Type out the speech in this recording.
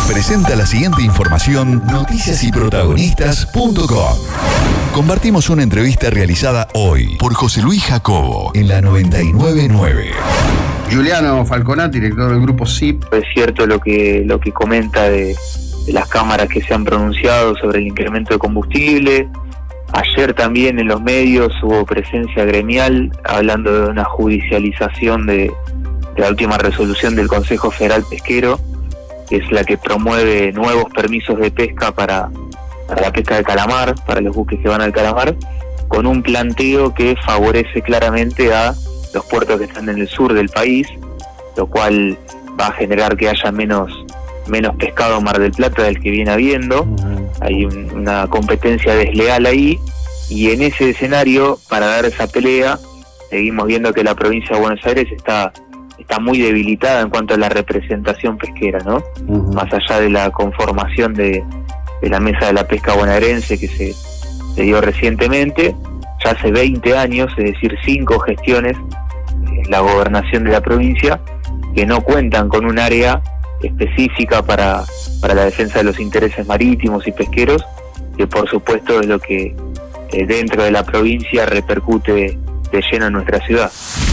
presenta la siguiente información noticiasyprotagonistas.com. Compartimos una entrevista realizada hoy por José Luis Jacobo en la 99.9. Giuliano Falconati, director del grupo SIP. Es cierto lo que comenta de las cámaras que se han pronunciado sobre el incremento de combustible. Ayer también en los medios hubo presencia gremial hablando de una judicialización de la última resolución del Consejo Federal Pesquero, que es la que promueve nuevos permisos de pesca para la pesca de calamar, para los buques que van al calamar, con un planteo que favorece claramente a los puertos que están en el sur del país, lo cual va a generar que haya menos pescado en Mar del Plata del que viene habiendo. Hay una competencia desleal ahí, y en ese escenario, para dar esa pelea, seguimos viendo que la provincia de Buenos Aires está muy debilitada en cuanto a la representación pesquera, ¿no? Más allá de la conformación de la Mesa de la Pesca Bonaerense que se dio recientemente, ya hace 20 años, es decir, 5 gestiones en la gobernación de la provincia, que no cuentan con un área específica para la defensa de los intereses marítimos y pesqueros, que por supuesto es lo que dentro de la provincia repercute de lleno en nuestra ciudad.